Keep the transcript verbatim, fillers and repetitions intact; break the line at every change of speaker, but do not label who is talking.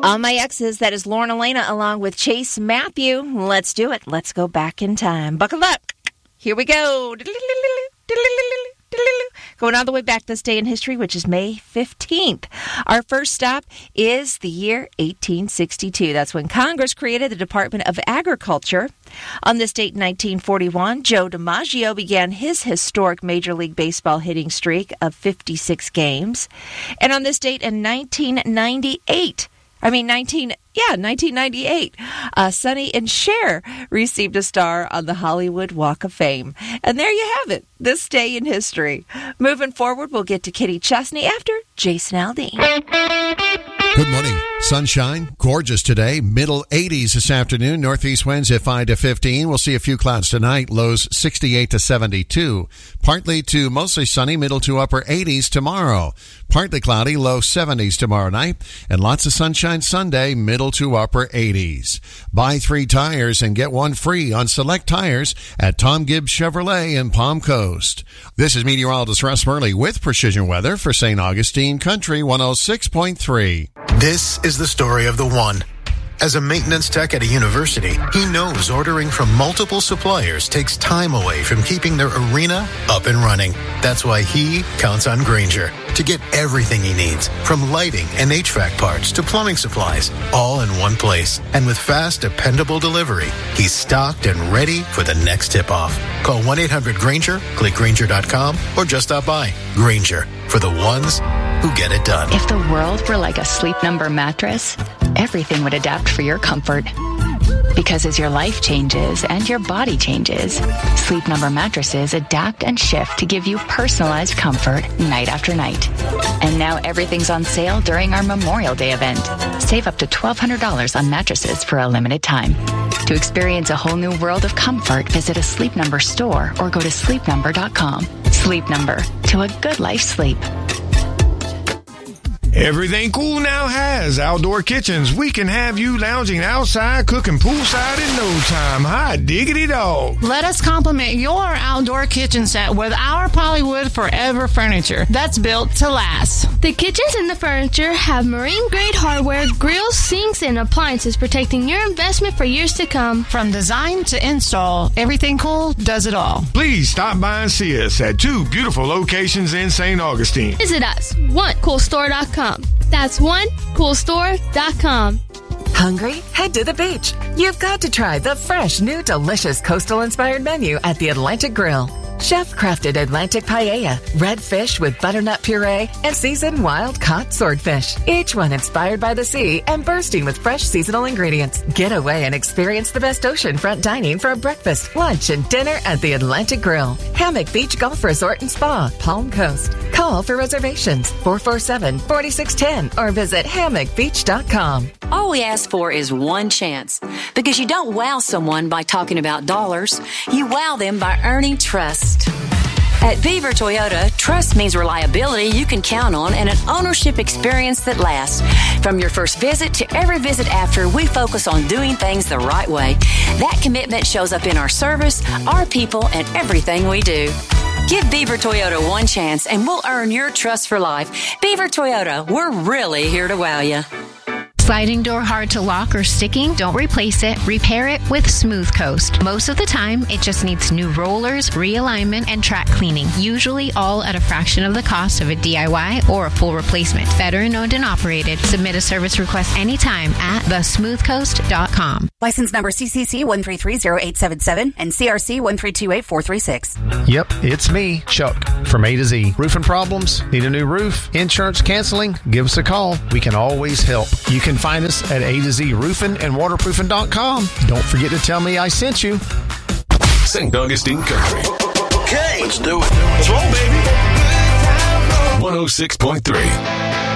On My Exes, that is Lauren Elena along with Chase Matthew. Let's do it. Let's go back in time. Buckle up. Here we go. Going all the way back this day in history, which is May fifteenth. Our first stop is the year eighteen sixty-two. That's when Congress created the Department of Agriculture. On this date in nineteen forty-one, Joe DiMaggio began his historic Major League Baseball hitting streak of fifty-six games. And on this date in nineteen ninety-eight, I mean, nineteen, yeah, nineteen ninety-eight, uh, Sonny and Cher received a star on the Hollywood Walk of Fame. And there you have it, this day in history. Moving forward, we'll get to Kitty Chesney after Jason Aldean.
Good morning. Sunshine, gorgeous today. Middle eighties this afternoon. Northeast winds at five to fifteen. We'll see a few clouds tonight. Lows sixty-eight to seventy-two. Partly to mostly sunny, middle to upper eighties tomorrow. Partly cloudy, low seventies tomorrow night. And lots of sunshine Sunday, middle to upper eighties. Buy three tires and get one free on select tires at Tom Gibbs Chevrolet in Palm Coast. This is meteorologist Russ Murley with Precision Weather for Saint Augustine Country one oh six point three.
This is the story of the one. As a maintenance tech at a university, he knows ordering from multiple suppliers takes time away from keeping their arena up and running. That's why he counts on Grainger to get everything he needs, from lighting and H V A C parts to plumbing supplies, all in one place. And with fast, dependable delivery, he's stocked and ready for the next tip-off. Call one eight hundred Grainger, click Grainger dot com, or just stop by. Grainger, for the ones who get it done.
If the world were like a Sleep Number mattress, everything would adapt for your comfort. Because as your life changes and your body changes, Sleep Number mattresses adapt and shift to give you personalized comfort night after night. And now everything's on sale during our Memorial Day event. Save up to twelve hundred dollars on mattresses for a limited time. To experience a whole new world of comfort, visit a Sleep Number store or go to sleep number dot com. Sleep Number, to a good life sleep.
Everything Cool now has outdoor kitchens. We can have you lounging outside, cooking poolside in no time. Hot diggity dog.
Let us complement your outdoor kitchen set with our Polywood Forever furniture that's built to last.
The kitchens and the furniture have marine-grade hardware, grills, sinks, and appliances protecting your investment for years to come.
From design to install, Everything Cool does it all.
Please stop by and see us at two beautiful locations in Saint Augustine.
Visit us, one cool store dot com. That's one cool store dot com.
Hungry? Head to the beach. You've got to try the fresh, new, delicious coastal-inspired menu at the Atlantic Grill. Chef-crafted Atlantic paella, red fish with butternut puree, and seasoned wild-caught swordfish. Each one inspired by the sea and bursting with fresh seasonal ingredients. Get away and experience the best oceanfront dining for a breakfast, lunch, and dinner at the Atlantic Grill. Hammock Beach Golf Resort and Spa, Palm Coast. Call for reservations, four four seven, four six one zero, or visit hammock beach dot com.
All we ask for is one chance, because you don't wow someone by talking about dollars. You wow them by earning trust. At Beaver Toyota, trust means reliability you can count on and an ownership experience that lasts. From your first visit to every visit after, we focus on doing things the right way. That commitment shows up in our service, our people, and everything we do. Give Beaver Toyota one chance and we'll earn your trust for life. Beaver Toyota, we're really here to wow you.
Sliding door hard to lock or sticking? Don't replace it. Repair it with Smooth Coast. Most of the time, it just needs new rollers, realignment, and track cleaning. Usually all at a fraction of the cost of a D I Y or a full replacement. Veteran owned and operated. Submit a service request anytime at the smooth coast dot com.
License number C C C one three three zero eight seven seven and C R C one three two eight four three six.
Yep, it's me, Chuck, from A to Z. Roofing problems? Need a new roof? Insurance canceling? Give us a call. We can always help. You can find us at A to Z roofing and waterproofing dot com. Don't forget to tell me I sent you.
Saint Augustine Country.
Okay, let's do it. Let's roll, baby.
one oh six point three.